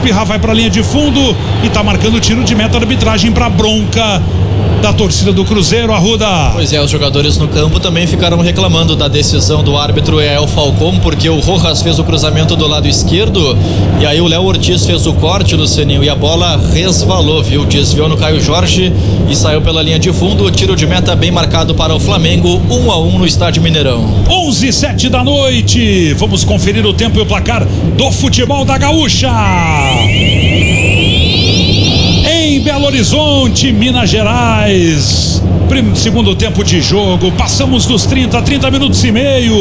espirrar, vai pra linha de fundo e tá marcando o tiro de meta. Arbitragem pra bronca da torcida do Cruzeiro, Arruda. Pois é, os jogadores no campo também ficaram reclamando da decisão do árbitro El Falcão, porque o Rojas fez o cruzamento do lado esquerdo e aí o Léo Ortiz fez o corte, Lucianinho, e a bola resvalou, viu? Desviou no Caio Jorge e saiu pela linha de fundo. Tiro de meta bem marcado para o Flamengo, 1-1 no Estádio Mineirão. 11:07 da noite. Vamos conferir o tempo e o placar do futebol da Gaúcha. Em Belo Horizonte, Minas Gerais, segundo tempo de jogo, passamos dos 30 minutos e meio.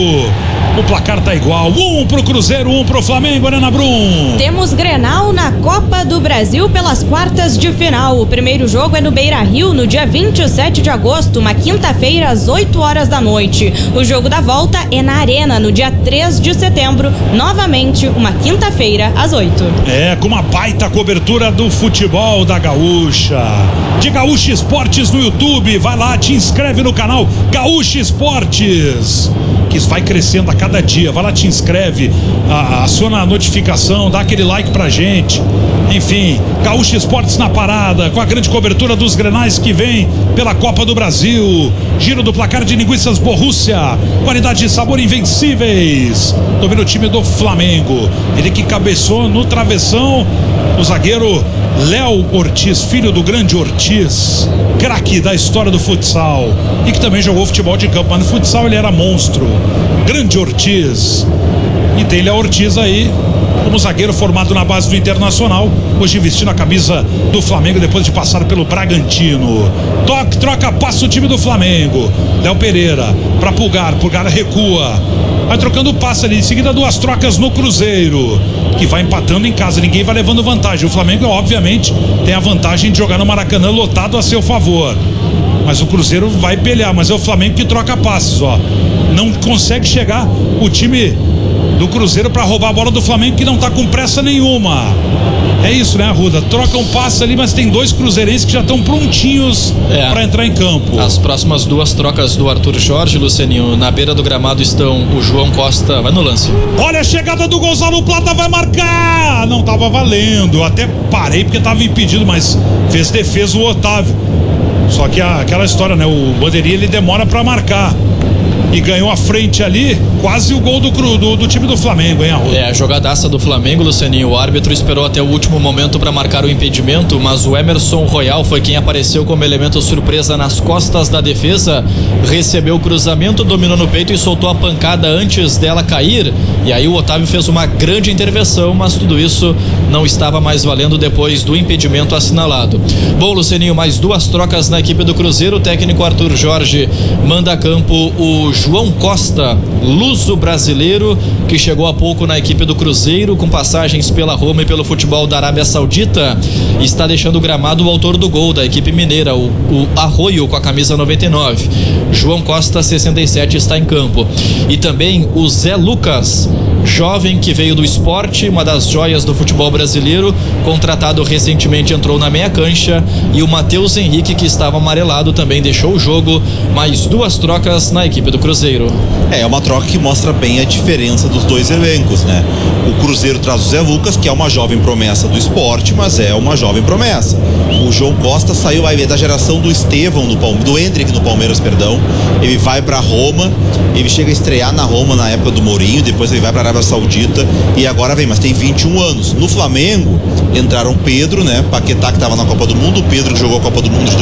O placar tá igual, 1 pro Cruzeiro, 1 pro Flamengo, Arena Brum. Temos Grenal na Copa do Brasil pelas quartas de final. O primeiro jogo é no Beira-Rio, no dia 27 de agosto, uma quinta-feira, às 8 horas da noite. O jogo da volta é na Arena, no dia 3 de setembro, novamente, uma quinta-feira, às 8. É, com uma baita cobertura do futebol da Gaúcha. De Gaúcha Esportes no YouTube, vai lá, te inscreve no canal Gaúcha Esportes, que vai crescendo a cada dia. Vai lá, te inscreve, aciona a notificação, dá aquele like pra gente. Enfim, Gaúcha Esportes na parada, com a grande cobertura dos grenais que vem pela Copa do Brasil. Giro do placar de linguiças Borrússia, qualidade e sabor invencíveis. Domina o time do Flamengo, ele que cabeçou no travessão o zagueiro Léo Ortiz, filho do grande Ortiz, craque da história do futsal e que também jogou futebol de campo, mas no futsal ele era monstro. Grande Ortiz. E tem Léo Ortiz aí como zagueiro, formado na base do Internacional, hoje vestindo a camisa do Flamengo depois de passar pelo Bragantino. Toque, troca, passa o time do Flamengo. Léo Pereira para Pulgar recua, vai trocando passe ali, em seguida duas trocas no Cruzeiro, que vai empatando em casa, ninguém vai levando vantagem. O Flamengo obviamente tem a vantagem de jogar no Maracanã lotado a seu favor, mas o Cruzeiro vai pelear, mas é o Flamengo que troca passes, ó. Não consegue chegar o time do Cruzeiro para roubar a bola do Flamengo, que não tá com pressa nenhuma. É isso, né, Arruda? Troca um passe ali, mas tem dois cruzeirenses que já estão prontinhos para entrar em campo. As próximas duas trocas do Arthur Jorge, Lucianinho, na beira do gramado estão o João Costa, vai no lance. Olha a chegada do Gonzalo Plata, vai marcar! Não tava valendo, eu até parei porque tava impedido, mas fez defesa o Otávio. Só que aquela história, né, o Bandeirinha ele demora para marcar. E ganhou a frente ali, quase o gol do time do Flamengo, hein, Arruda? É, a jogadaça do Flamengo, Lucianinho. O árbitro esperou até o último momento para marcar o impedimento, mas o Emerson Royal foi quem apareceu como elemento surpresa nas costas da defesa, recebeu o cruzamento, dominou no peito e soltou a pancada antes dela cair. E aí o Otávio fez uma grande intervenção, mas tudo isso não estava mais valendo depois do impedimento assinalado. Bom, Lucianinho, mais duas trocas na equipe do Cruzeiro. O técnico Arthur Jorge manda a campo o João Costa, luso-brasileiro, que chegou há pouco na equipe do Cruzeiro, com passagens pela Roma e pelo futebol da Arábia Saudita. Está deixando o gramado o autor do gol da equipe mineira, o Arroio, com a camisa 99. João Costa, 67, está em campo. E também o Zé Lucas, jovem que veio do esporte, uma das joias do futebol brasileiro, contratado recentemente, entrou na meia cancha. E o Matheus Henrique, que estava amarelado, também deixou o jogo. Mais duas trocas na equipe do Cruzeiro. É uma troca que mostra bem a diferença dos dois elencos, né? O Cruzeiro traz o Zé Lucas, que é uma jovem promessa do esporte, mas é uma jovem promessa. O João Costa saiu da geração do Estevão, do Hendrick no Palmeiras, perdão. Ele vai para Roma, ele chega a estrear na Roma na época do Mourinho, depois ele vai para a Arábia Saudita e agora vem, mas tem 21 anos. No Flamengo entraram Pedro, né? Paquetá, que estava na Copa do Mundo, o Pedro, que jogou a Copa do Mundo de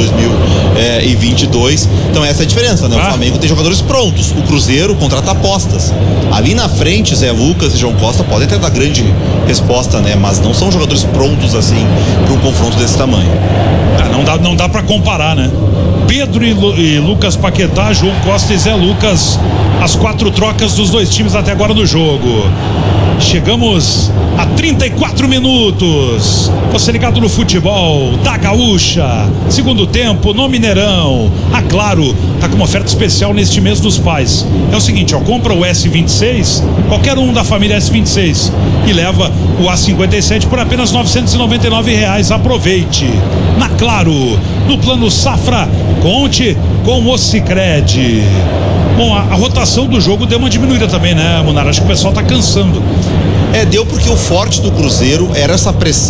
2022. Então essa é a diferença, né? O Flamengo tem jogadores prontos, o Cruzeiro contrata apostas. Ali na frente, Zé Lucas e João Costa podem até dar grande resposta, né? Mas não são jogadores prontos assim para um confronto desse tamanho. Não dá para comparar, né? Pedro e Lucas Paquetá, João Costa e Zé Lucas, as quatro trocas dos dois times até agora no jogo. Chegamos a 34 minutos. Você ligado no futebol da Gaúcha. Segundo tempo no Mineirão. A Claro tá com uma oferta especial neste mês dos pais. É o seguinte, ó, compra o S26, qualquer um da família S26, e leva o A57 por apenas R$999. Aproveite. Na Claro, no plano Safra, conte com o Sicredi. Bom, a rotação do jogo deu uma diminuída também, né, Munara? Acho que o pessoal tá cansando. Deu porque o forte do Cruzeiro era essa pressão